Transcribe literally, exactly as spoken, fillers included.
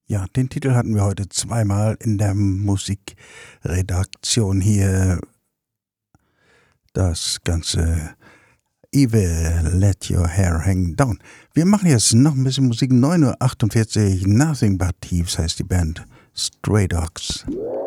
Ja, den Titel hatten wir heute zweimal in der Musikredaktion hier. Das ganze Evil, Let Your Hair Hang Down. Wir machen jetzt noch ein bisschen Musik. neun Uhr achtundvierzig, Nothing But Thieves heißt die Band. Stray Dogs.